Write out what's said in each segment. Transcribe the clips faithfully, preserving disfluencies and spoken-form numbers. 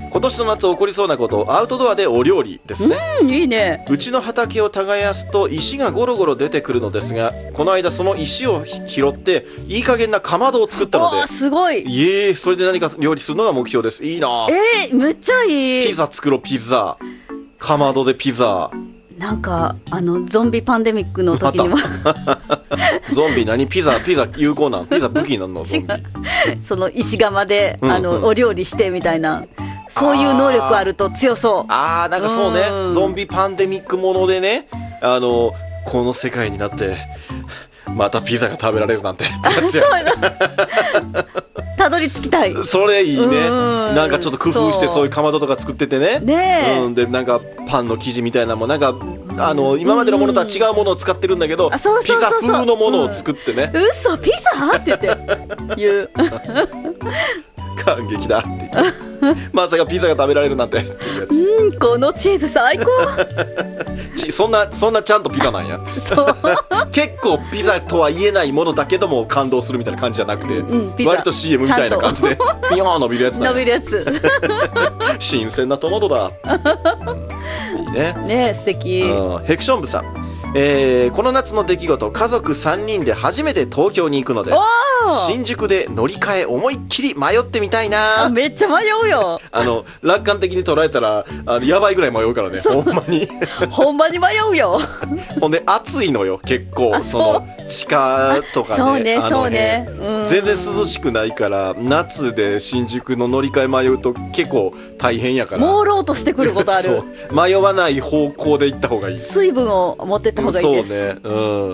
今年の夏起こりそうなこと、アウトドアでお料理ですね。 うん、いいね。 うちの畑を耕すと石がゴロゴロ出てくるのですが、この間その石を拾っていい加減なかまどを作ったので、 おー、すごい。 いえ、それで何か料理するのが目標です。いいな。 えー、めっちゃいい。 ピザ作ろう、ピザ。かまどでピザ。 なんかあのゾンビパンデミックの時にはゾンビ何ピザピザ有効なんピザ武器なんのゾンビその石窯で、 うんうん、 あのお料理してみたいな、そういう能力あると強そう。 ああ、なんかそうね、 うん、 ゾンビパンデミックものでね、あのこの世界になってまたピザが食べられるなんてってやつや。 そうだたどり着きたい。 それいいね。 うん、 なんかちょっと工夫してそういうかまどとか作っててね。 ねえ、 うん、でなんかパンの生地みたいなのもなんかあの今までのものとは違うものを使ってるんだけど、 うん、そうそうそうそう、 ピザ風のものを作ってね。 うん、嘘ピザって言って言う。 感激だって言ってまさかピザが食べられるなんてっていうやつ。 うん、このチーズ最高。 ちそんなそんなちゃんとピザなんや。 そう結構ピザとは言えないものだけども感動するみたいな感じじゃなくて、 うん、 割と シーエム みたいな感じでピヨーン伸びるやつなんや。 伸びるやつ。 新鮮なトマトだ。いいね。 ねえ、素敵。 うん、ヘクション部さん、えー、この夏の出来事、家族さんにんで初めて東京に行くので新宿で乗り換え思いっきり迷ってみたいな。 めっちゃ迷うよ。 あの楽観的に捉えたらあのやばいぐらい迷うからね、ほんまに。 ほんまに迷うよ。 ほんで暑いのよ結構、その地下とかね、 そうね、 あのそうね、うん、 全然涼しくないから夏で新宿の乗り換え迷うと結構大変やから、 朦朧としてくることある。 そう迷わない方向で行った方がいい。 水分を持ってった方がいいです。 そうね、うん、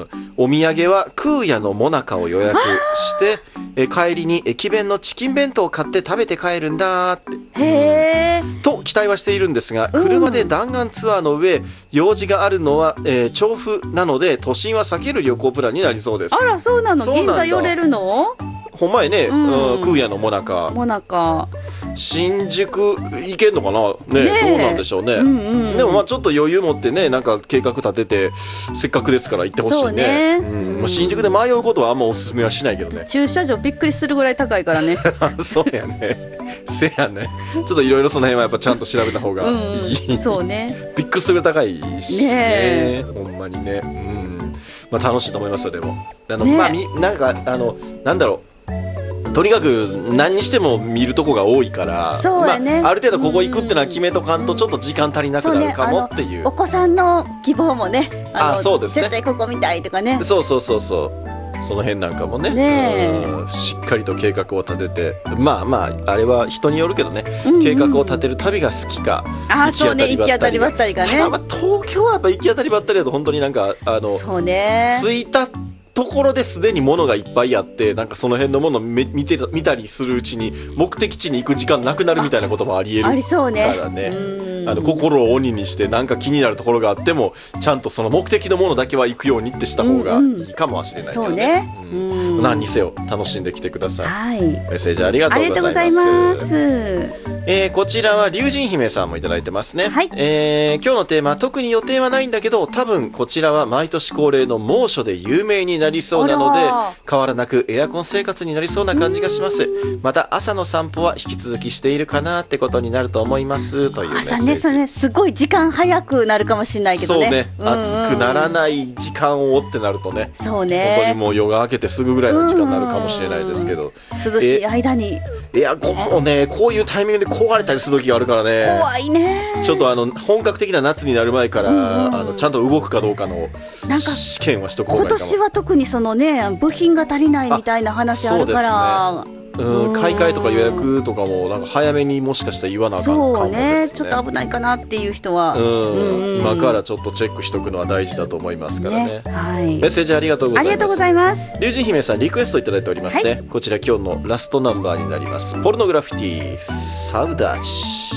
お土産は空也のモナカを予約してえ帰りに駅弁のチキン弁当を買って食べて帰るんだって。 へー、 と期待はしているんですが、車で弾丸ツアーの上、用事があるのは、えー、調布なので都心は避ける旅行プランになりそうです。 あら、そうなの。 そうなんだ。 銀座寄れるの？ ほんまやね、 うんうん、空也のモナカモナカ新宿行けんのかな ね, ねどうなんでしょうね、 うんうん、 でもまあちょっと余裕持ってね、なんか計画立ててせっかくですから行ってほしい ね, ね、 うんまあ、新宿で迷うことはあんまおすすめはしないけどね。 駐車場びっくりするぐらい高いからね。 そうやね、せやね、ちょっといろいろその辺はやっぱちゃんと調べた方がいい、 うん、そうね、 びっくりするぐらい高いし ね, ねほんまにね、うんまあ、楽しいと思いますよ。でもあの、 ね、 まあ、みなんかあのなんだろう、とにかく何にしても見るとこが多いから、 そうやね、 まあ、ある程度ここ行くってのは決めとかんとちょっと時間足りなくなるかもっていう、 ね、お子さんの希望もね、あのあ、そうですね、 絶対ここ見たいとかね、 そうそうそうそう、その辺なんかも ね, ねうんしっかりと計画を立てて、まあまああれは人によるけどね、うんうん、計画を立てる旅が好きか、 あ、そうね、行き当たりばったりがね、 ただまあ東京はやっぱ行き当たりばったりだと本当になんかあのそうね、 着いたところですでに物がいっぱいあって、なんかその辺のものを見て見たりするうちに目的地に行く時間なくなるみたいなこともありえるからね。 ありそうね、 あの心を鬼にしてなんか気になるところがあってもちゃんとその目的のものだけは行くようにってした方がいいかもしれないけどね、うんうん、そうね、うん、何にせよ楽しんできてください、はい、メッセージありがとうございます。 ありがとうございます。 えー、こちらは龍神姫さんもいただいてますね、はい、えー、今日のテーマ特に予定はないんだけど多分こちらは毎年恒例の猛暑で有名になりそうなので変わらなくエアコン生活になりそうな感じがします。また朝の散歩は引き続きしているかなってことになると思いますというメッセージ。 朝ね、それね、すごい時間早くなるかもしれないけどね。 そうね、うんうん、暑くならない時間をってなるとね、 そうね、 本当にもう夜が明けてすぐぐらいの時間になるかもしれないですけど、 涼しい間にエアコンもね、こういうタイミングで壊れたりする時があるからね、 怖いね。 ちょっとあの本格的な夏になる前から、うんうん、あのちゃんと動くかどうかの試験はしとこうか。 今年は特にそのね、部品が足りないみたいな話あるから、 うん、買い替えとか予約とかもなんか早めにもしかしたら言わなあかんかもですね。 そうね、ちょっと危ないかなっていう人は、 うんうん、今からちょっとチェックしとくのは大事だと思いますからね、ね、はい、メッセージありがとうございます。 ありがとうございます。 龍神姫さんリクエストいただいておりますね、はい、こちら今日のラストナンバーになります。ポルノグラフィティサウダージ。